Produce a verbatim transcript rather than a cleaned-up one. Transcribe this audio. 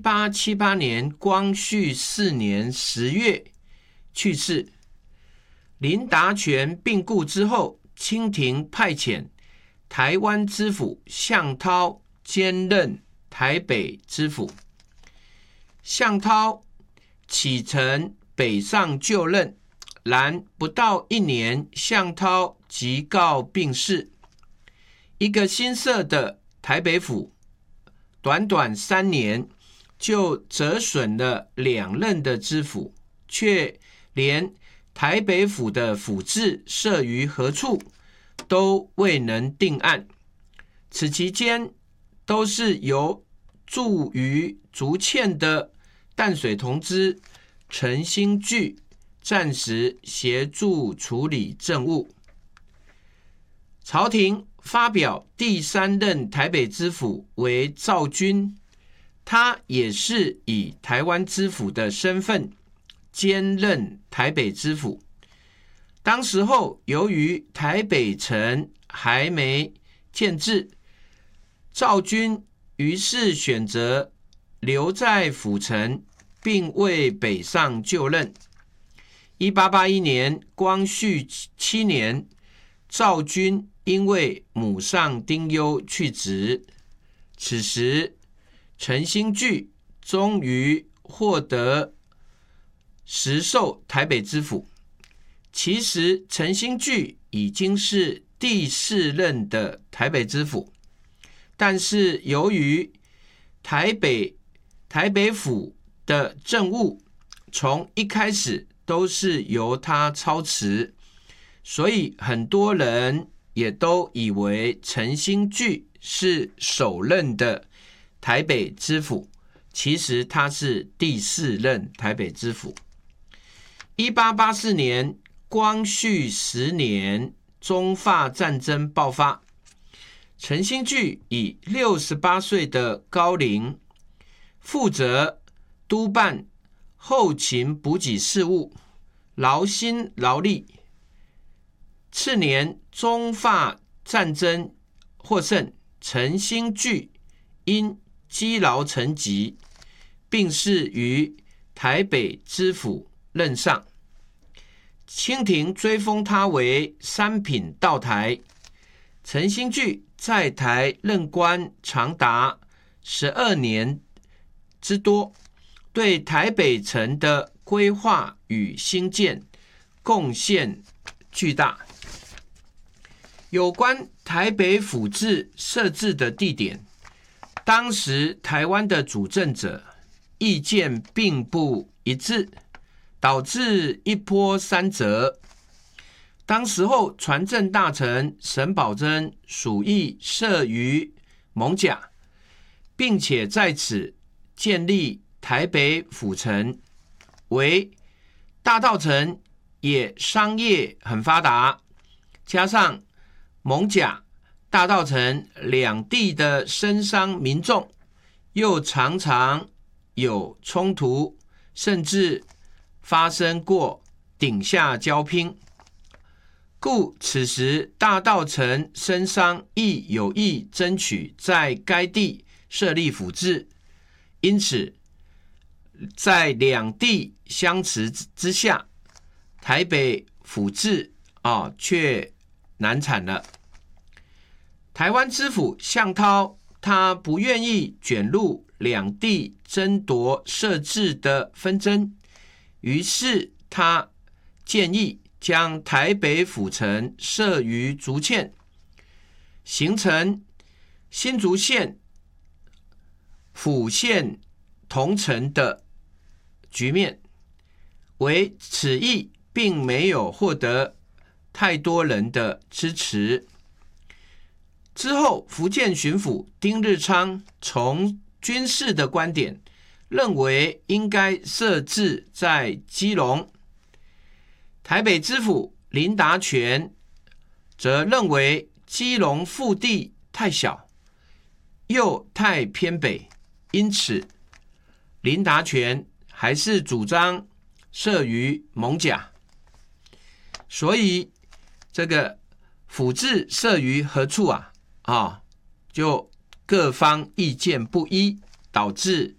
八七八年光绪四年十月去世。林达权病故之后，清廷派遣台湾知府向涛兼任台北知府。向涛启程北上就任，然不到一年，向涛即告病逝。一个新设的台北府，短短三年就折损了两任的知府，却连台北府的府治设于何处都未能定案。此期间都是由驻于竹堑的淡水同知陈兴聚暂时协助处理政务。朝廷发表第三任台北知府为赵君，他也是以台湾知府的身份兼任台北知府。当时候由于台北城还没建制，赵君于是选择留在府城，并未北上就任。一八八一年光绪七年，赵君因为母上丁忧去职。此时陈兴聚终于获得实授台北知府。其实陈兴聚已经是第四任的台北知府，但是由于台北台北府的政务从一开始都是由他操持，所以很多人也都以为陈兴聚是首任的台北知府，其实他是第四任台北知府。一八八四年光绪十年，中法战争爆发，陈兴聚以六十八岁的高龄，负责督办后勤补给事务，劳心劳力。次年中法战争获胜，陈兴聚因积劳成疾，病逝于台北知府任上。清廷追封他为三品道台。陈兴聚在台任官长达十二年之多，对台北城的规划与兴建贡献巨大。有关台北府治设置的地点，当时台湾的主政者意见并不一致，导致一波三折。当时候传政大臣沈葆桢属意设于艋舺，并且在此建立台北府城，为大稻埕也商业很发达，加上艋舺、大稻埕两地的绅商民众又常常有冲突，甚至发生过顶下交拼，故此时大稻埕绅商亦有意争取在该地设立府治，因此在两地相持之下，台北府治啊却难产了。台湾知府向涛他不愿意卷入两地争夺设置的纷争，于是他建议将台北府城设于竹堑，形成新竹县府县同城的局面。为此意并没有获得太多人的支持。之后福建巡抚丁日昌从军事的观点认为应该设置在基隆，台北知府林达权则认为基隆腹地太小又太偏北，因此林达权还是主张设于艋舺。所以这个府治设于何处啊？啊，就各方意见不一，导致